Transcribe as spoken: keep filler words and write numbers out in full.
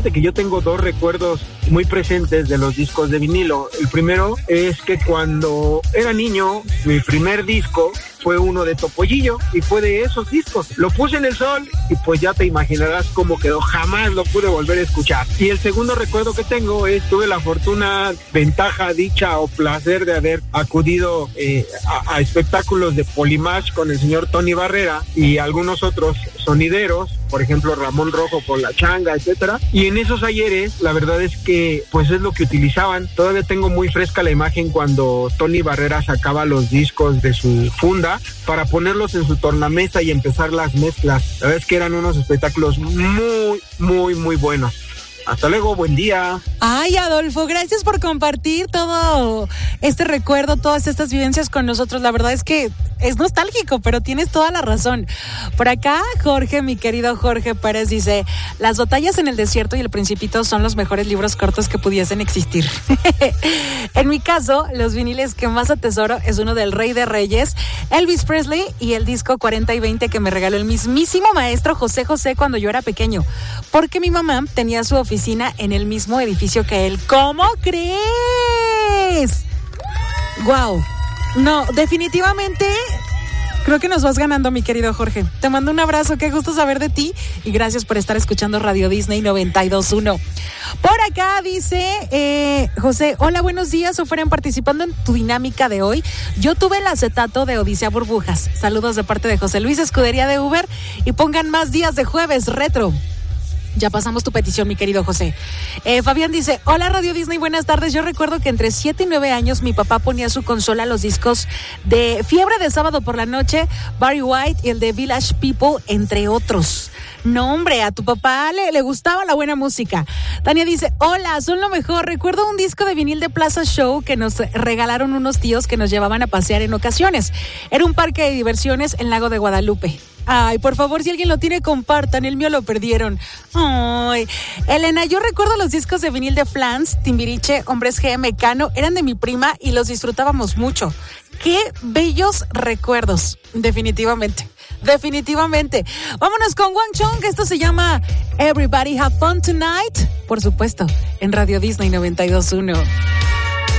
Fíjate que yo tengo dos recuerdos muy presentes de los discos de vinilo. El primero es que cuando era niño, mi primer disco fue uno de Topollillo y fue de esos discos. Lo puse en el sol y pues ya te imaginarás cómo quedó. Jamás lo pude volver a escuchar. Y el segundo recuerdo que tengo es tuve la fortuna, ventaja, dicha o placer de haber acudido eh, a, a espectáculos de Polimash con el señor Tony Barrera y algunos otros sonideros, por ejemplo Ramón Rojo por La Changa, etcétera. Y en esos ayeres, la verdad es que pues es lo que utilizaban. Todavía tengo muy fresca la imagen cuando Tony Barrera sacaba los discos de su funda para ponerlos en su tornamesa y empezar las mezclas. La verdad es que eran unos espectáculos muy, muy, muy buenos. Hasta luego, buen día. Ay, Adolfo, gracias por compartir todo este recuerdo, todas estas vivencias con nosotros. La verdad es que es nostálgico, pero tienes toda la razón. Por acá, Jorge, mi querido Jorge Pérez, dice: Las batallas en el desierto y El Principito son los mejores libros cortos que pudiesen existir. En mi caso, los viniles que más atesoro es uno del Rey de Reyes, Elvis Presley, y el disco cuarenta y veinte que me regaló el mismísimo maestro José José cuando yo era pequeño, porque mi mamá tenía su oficina en el mismo edificio que él. ¿Cómo crees? Wow. No, definitivamente creo que nos vas ganando, mi querido Jorge. Te mando un abrazo, qué gusto saber de ti y gracias por estar escuchando Radio Disney noventa y dos punto uno. Por acá dice eh, José: hola, buenos días, Oferen, participando en tu dinámica de hoy. Yo tuve el acetato de Odisea Burbujas. Saludos de parte de José Luis, escudería de Uber, y pongan más días de jueves retro. Ya pasamos tu petición, mi querido José. Eh, Fabián dice: hola Radio Disney, buenas tardes. Yo recuerdo que entre siete y nueve años mi papá ponía su consola los discos de Fiebre de Sábado por la Noche, Barry White y el de Village People, entre otros. No, hombre, a tu papá le, le gustaba la buena música. Tania dice: hola, son lo mejor. Recuerdo un disco de vinil de Plaza Show que nos regalaron unos tíos que nos llevaban a pasear en ocasiones. Era un parque de diversiones en Lago de Guadalupe. Ay, por favor, si alguien lo tiene, compartan. El mío lo perdieron. Ay, Elena, yo recuerdo los discos de vinil de Flans, Timbiriche, Hombres G, Mecano. Eran de mi prima y los disfrutábamos mucho. Qué bellos recuerdos, definitivamente. Definitivamente. Vámonos con Wang Chung, que esto se llama Everybody Have Fun Tonight. Por supuesto, en Radio Disney noventa y dos punto uno.